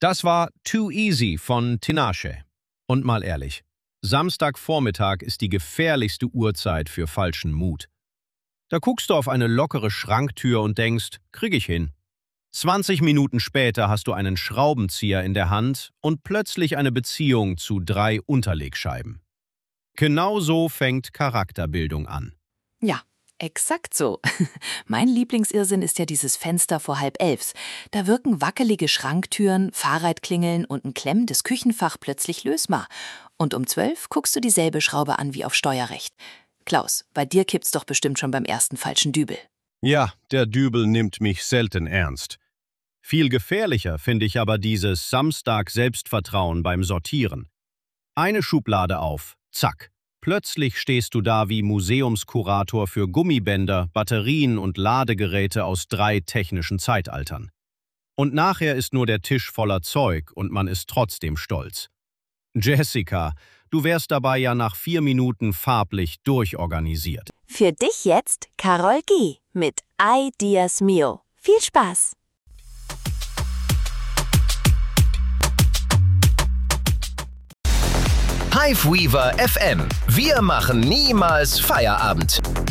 Das war Too Easy von Tinashe. Und mal ehrlich, Samstagvormittag ist die gefährlichste Uhrzeit für falschen Mut. Da guckst du auf eine lockere Schranktür und denkst, krieg ich hin. 20 Minuten später hast du einen Schraubenzieher in der Hand und plötzlich eine Beziehung zu 3 Unterlegscheiben. Genau so fängt Charakterbildung an. Ja, exakt so. Mein Lieblingsirrsinn ist ja dieses Fenster vor 10:30. Da wirken wackelige Schranktüren, Fahrradklingeln und ein klemmendes Küchenfach plötzlich lösbar. Und um 12 guckst du dieselbe Schraube an wie auf Steuerrecht. Klaus, bei dir kippt's doch bestimmt schon beim ersten falschen Dübel. Ja, der Dübel nimmt mich selten ernst. Viel gefährlicher finde ich aber dieses Samstag-Selbstvertrauen beim Sortieren. Eine Schublade auf, zack. Plötzlich stehst du da wie Museumskurator für Gummibänder, Batterien und Ladegeräte aus 3 technischen Zeitaltern. Und nachher ist nur der Tisch voller Zeug und man ist trotzdem stolz. Jessica, du wärst dabei ja nach 4 Minuten farblich durchorganisiert. Für dich jetzt Carol G. mit Ay Dios Mio. Viel Spaß! Hiveweaver FM. Wir machen niemals Feierabend.